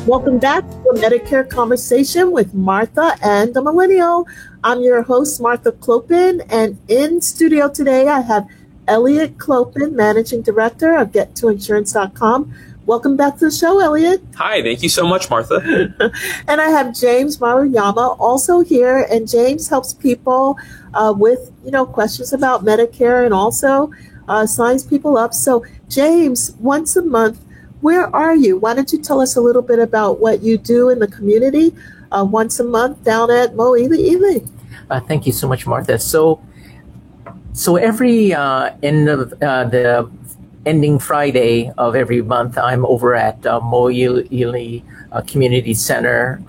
Welcome back to the Medicare Conversation with Martha and the Millennial. I'm your host, Martha Clopin, and in studio today I have Elliot Clopin, Managing Director of GetToInsurance.com. Welcome back to the show, Elliot. Hi, thank you so much, Martha. And I have James Maruyama also here, and James helps people with questions about Medicare and also signs people up. So James, once a month, where are you? Why don't you tell us a little bit about what you do in the community once a month down at Mo Ely? Thank you so much, Martha. So every end of the ending Friday of every month, I'm over at Mo Ely Community Center,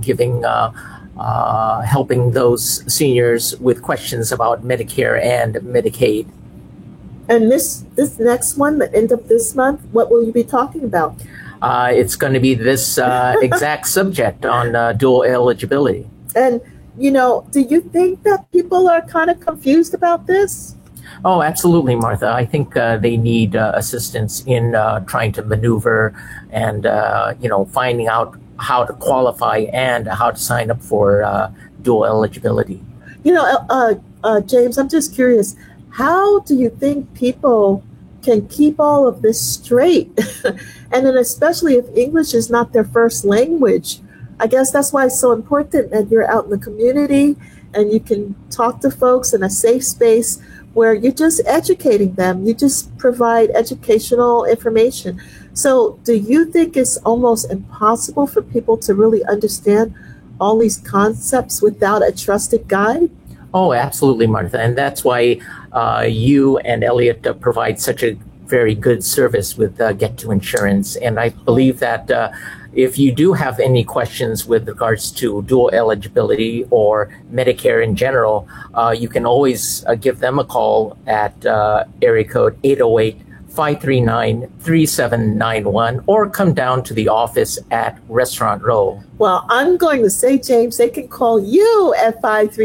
helping those seniors with questions about Medicare and Medicaid. And this next one, the end of this month, what will you be talking about? It's going to be this exact subject on dual eligibility. And, do you think that people are kind of confused about this? Oh, absolutely, Martha. I think they need assistance in trying to maneuver and, finding out how to qualify and how to sign up for dual eligibility. James, I'm just curious. How do you think people can keep all of this straight? And then especially if English is not their first language. I guess that's why it's so important that you're out in the community and you can talk to folks in a safe space where you're just educating them. You just provide educational information. So do you think it's almost impossible for people to really understand all these concepts without a trusted guide? Oh, absolutely, Martha. And that's why you and Elliot provide such a very good service with Get to Insurance. And I believe that if you do have any questions with regards to dual eligibility or Medicare in general, you can always give them a call at area code 808-539-3791 or come down to the office at Restaurant Row. Well, I'm going to say, James, they can call you at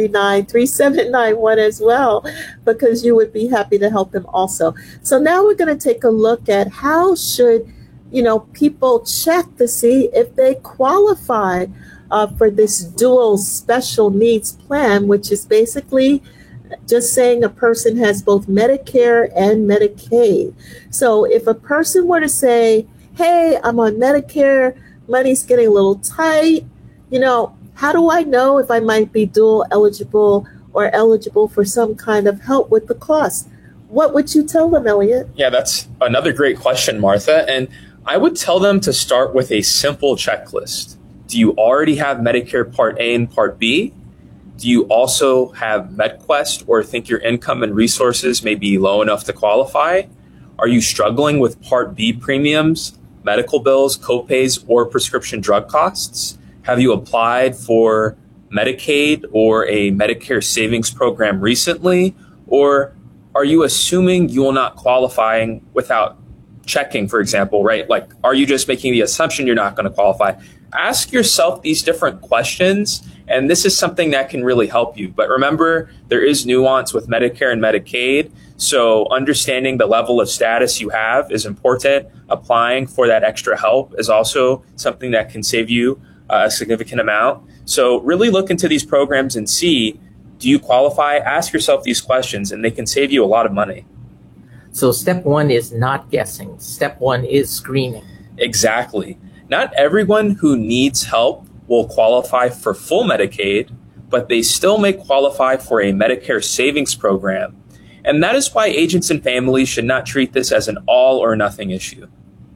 539-3791 as well, because you would be happy to help them also. So now we're going to take a look at how should, people check to see if they qualify for this dual special needs plan, which is basically just saying a person has both Medicare and Medicaid. So if a person were to say, hey, I'm on Medicare, money's getting a little tight, how do I know if I might be dual eligible or eligible for some kind of help with the cost? What would you tell them, Elliot? Yeah, that's another great question, Martha. And I would tell them to start with a simple checklist. Do you already have Medicare Part A and Part B? Do you also have MedQuest or think your income and resources may be low enough to qualify? Are you struggling with Part B premiums, medical bills, copays, or prescription drug costs? Have you applied for Medicaid or a Medicare savings program recently? Or are you assuming you will not qualify without checking, for example, right? Like, are you just making the assumption you're not going to qualify? Ask yourself these different questions, and this is something that can really help you. But remember, there is nuance with Medicare and Medicaid, so understanding the level of status you have is important. Applying for that extra help is also something that can save you a significant amount. So really look into these programs and see, do you qualify? Ask yourself these questions, and they can save you a lot of money. So step one is not guessing. Step one is screening. Exactly. Not everyone who needs help will qualify for full Medicaid, but they still may qualify for a Medicare savings program. And that is why agents and families should not treat this as an all or nothing issue.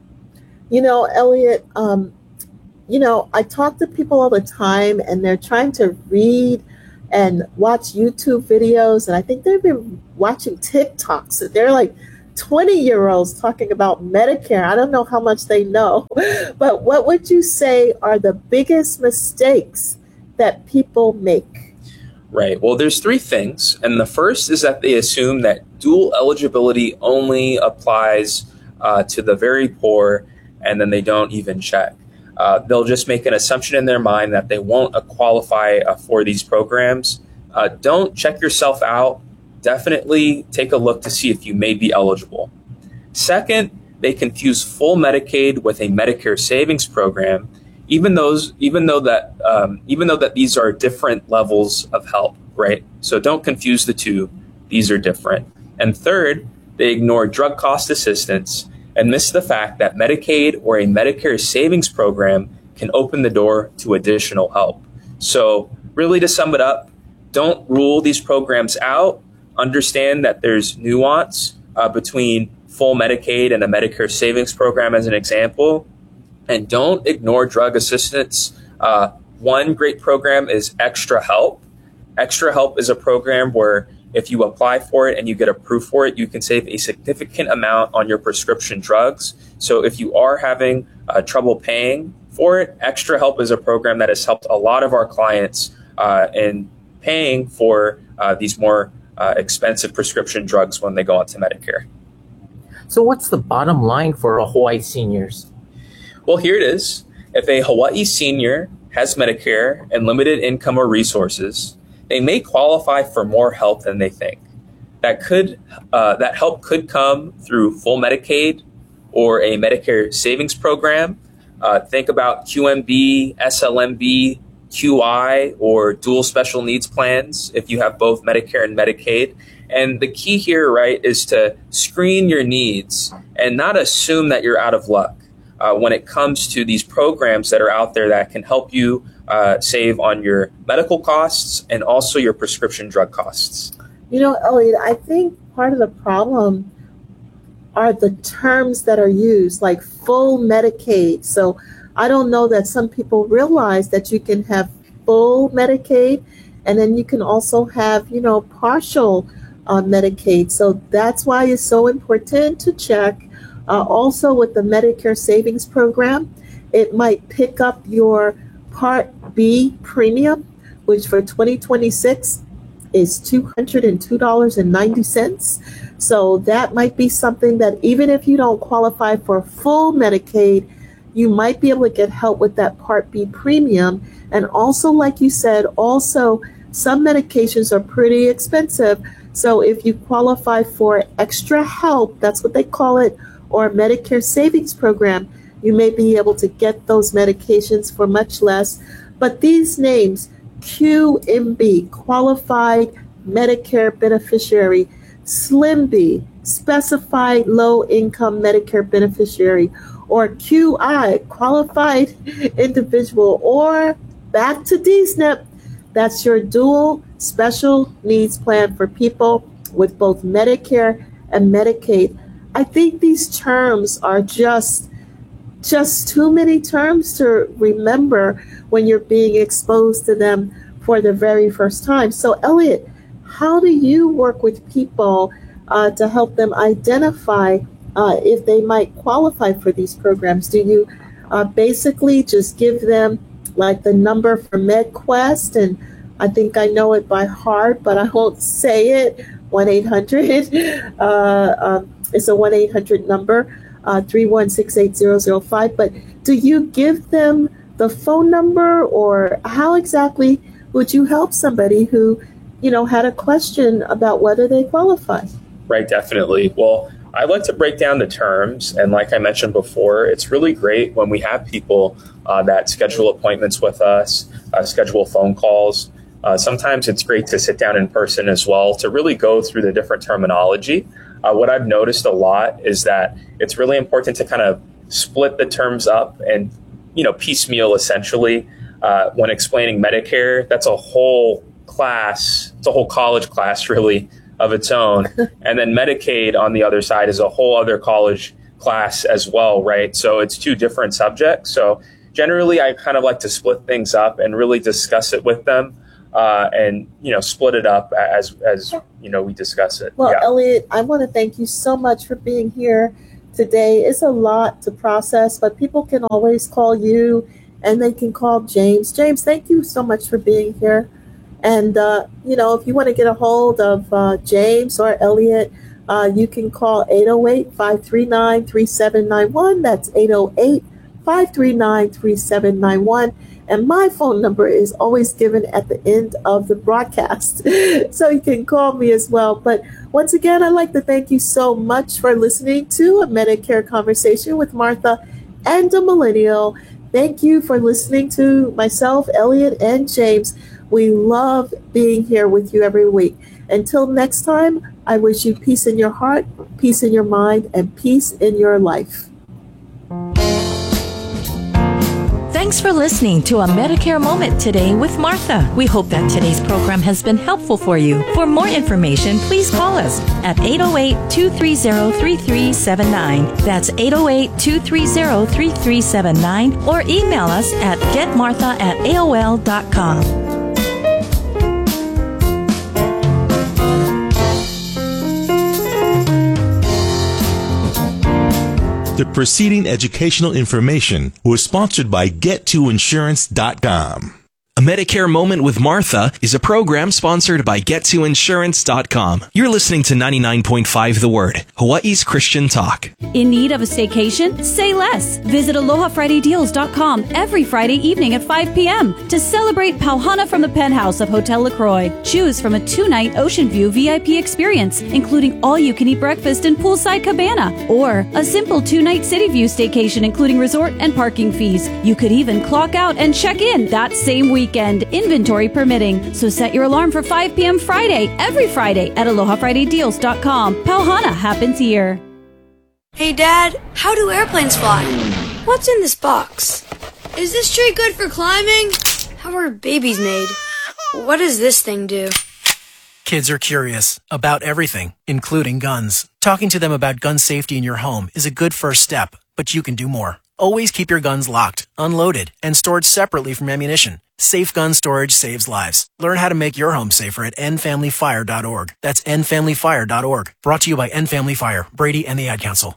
Elliot, I talk to people all the time and they're trying to read and watch YouTube videos. And I think they've been watching TikToks. And they're like 20-year-olds talking about Medicare. I don't know how much they know. But what would you say are the biggest mistakes that people make? Right. Well, there's three things. And the first is that they assume that dual eligibility only applies to the very poor, and then they don't even check. They'll just make an assumption in their mind that they won't qualify for these programs. Don't check yourself out. Definitely take a look to see if you may be eligible. Second, they confuse full Medicaid with a Medicare savings program. even though that these are different levels of help, right? So don't confuse the two. These are different. And third, they ignore drug cost assistance and miss the fact that Medicaid or a Medicare savings program can open the door to additional help. So really, to sum it up, don't rule these programs out. Understand that there's nuance between full Medicaid and a Medicare savings program as an example. And don't ignore drug assistance. One great program is Extra Help. Extra Help is a program where if you apply for it and you get approved for it, you can save a significant amount on your prescription drugs. So if you are having trouble paying for it, Extra Help is a program that has helped a lot of our clients in paying for these more expensive prescription drugs when they go out to Medicare. So what's the bottom line for Hawaii seniors? Well, here it is. If a Hawaii senior has Medicare and limited income or resources, they may qualify for more help than they think. That help could come through full Medicaid or a Medicare savings program. Think about QMB, SLMB, QI, or dual special needs plans if you have both Medicare and Medicaid. And the key here, right, is to screen your needs and not assume that you're out of luck when it comes to these programs that are out there that can help you save on your medical costs and also your prescription drug costs. You know, Elliot, I think part of the problem are the terms that are used, like full Medicaid. So I don't know that some people realize that you can have full Medicaid and then you can also have, partial Medicaid. So that's why it's so important to check. Also with the Medicare savings program, it might pick up your Part B premium, which for 2026 is $202.90. So that might be something that even if you don't qualify for full Medicaid, you might be able to get help with that Part B premium. And also, like you said, also some medications are pretty expensive. So if you qualify for Extra Help, that's what they call it, or Medicare savings program, you may be able to get those medications for much less. But these names, QMB, Qualified Medicare Beneficiary, SlimB, Specified Low Income Medicare Beneficiary, or QI, Qualified Individual, or back to DSNP, that's your dual special needs plan for people with both Medicare and Medicaid. I think these terms are just too many terms to remember when you're being exposed to them for the very first time. So, Elliot, how do you work with people to help them identify if they might qualify for these programs? Do you basically just give them like the number for MedQuest? And I think I know it by heart, but I won't say it. 1-800. It's a 1-800 number. 3168005. But do you give them the phone number, or how exactly would you help somebody who, had a question about whether they qualify? Right, definitely. Well, I like to break down the terms. And like I mentioned before, it's really great when we have people that schedule appointments with us, schedule phone calls. Sometimes it's great to sit down in person as well to really go through the different terminology. What I've noticed a lot is that it's really important to kind of split the terms up and, piecemeal essentially. When explaining Medicare, that's a whole class, it's a whole college class really of its own. And then Medicaid on the other side is a whole other college class as well, right? So it's two different subjects. So generally, I kind of like to split things up and really discuss it with them. And split it up as we discuss it. Well, yeah. Elliot, I want to thank you so much for being here today. It's a lot to process, but people can always call you and they can call James. James, thank you so much for being here. And, if you want to get a hold of James or Elliot, you can call 808-539-3791. That's 808-539-3791. And my phone number is always given at the end of the broadcast. So you can call me as well. But once again, I'd like to thank you so much for listening to a Medicare Conversation with Martha and a Millennial. Thank you for listening to myself, Elliot, and James. We love being here with you every week. Until next time, I wish you peace in your heart, peace in your mind, and peace in your life. Thanks for listening to A Medicare Moment today with Martha. We hope that today's program has been helpful for you. For more information, please call us at 808-230-3379. That's 808-230-3379, or email us at getmartha@aol.com. The preceding educational information was sponsored by Get2Insurance.com. A Medicare Moment with Martha is a program sponsored by Get2Insurance.com. You're listening to 99.5 The Word, Hawaii's Christian talk. In need of a staycation? Say less. Visit AlohaFridayDeals.com every Friday evening at 5 p.m. to celebrate Pauhana from the penthouse of Hotel LaCroix. Choose from a 2-night Ocean View VIP experience, including all-you-can-eat breakfast and poolside cabana, or a simple 2-night City View staycation, including resort and parking fees. You could even clock out and check in that same weekend, inventory permitting. So set your alarm for 5 p.m. Friday, every Friday at AlohaFridayDeals.com. Pauhana happens here. Hey Dad, how do airplanes fly? What's in this box? Is this tree good for climbing? How are babies made? What does this thing do? Kids are curious about everything, including guns. Talking to them about gun safety in your home is a good first step, but you can do more. Always keep your guns locked, unloaded, and stored separately from ammunition. Safe gun storage saves lives. Learn how to make your home safer at endfamilyfire.org. That's endfamilyfire.org. Brought to you by End Family Fire, Brady, and the Ad Council.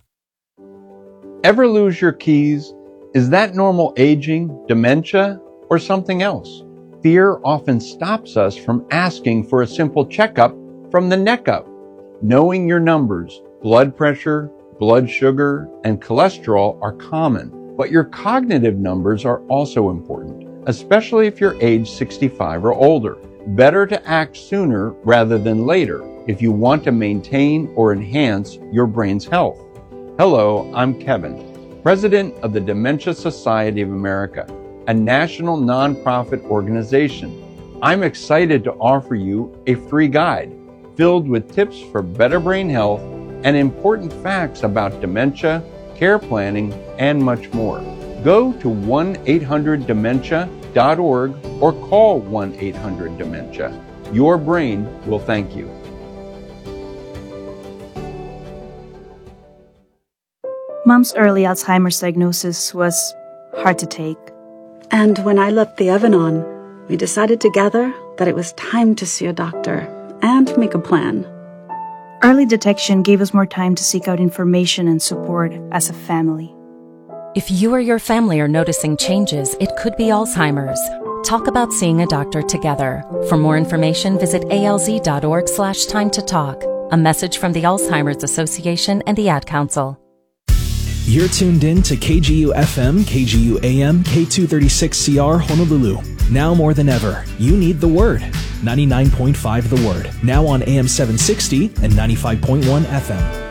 Ever lose your keys? Is that normal aging, dementia, or something else? Fear often stops us from asking for a simple checkup from the neck up. Knowing your numbers, blood pressure, blood sugar, and cholesterol are common, but your cognitive numbers are also important, especially if you're age 65 or older. Better to act sooner rather than later if you want to maintain or enhance your brain's health. Hello, I'm Kevin, President of the Dementia Society of America, a national nonprofit organization. I'm excited to offer you a free guide filled with tips for better brain health and important facts about dementia, care planning, and much more. Go to 1-800-DEMENTIA.org or call 1-800-DEMENTIA. Your brain will thank you. Mom's early Alzheimer's diagnosis was hard to take. And when I left the oven on, we decided together that it was time to see a doctor and make a plan. Early detection gave us more time to seek out information and support as a family. If you or your family are noticing changes, it could be Alzheimer's. Talk about seeing a doctor together. For more information, visit alz.org/time to talk. A message from the Alzheimer's Association and the Ad Council. You're tuned in to KGU-FM, KGU-AM, K236CR, Honolulu. Now more than ever, you need the Word. 99.5 The Word. Now on AM 760 and 95.1 FM.